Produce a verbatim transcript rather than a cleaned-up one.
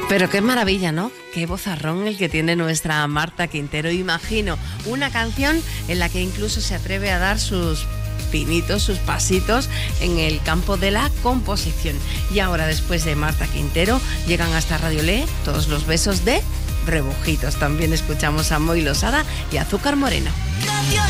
Pero qué maravilla, ¿no? Qué vozarrón el que tiene nuestra Marta Quintero. Imagino una canción en la que incluso se atreve a dar sus pinitos, sus pasitos en el campo de la composición. Y ahora, después de Marta Quintero, llegan hasta Radio Le todos los besos de Rebujitos. También escuchamos a Moy Losada y Azúcar Moreno.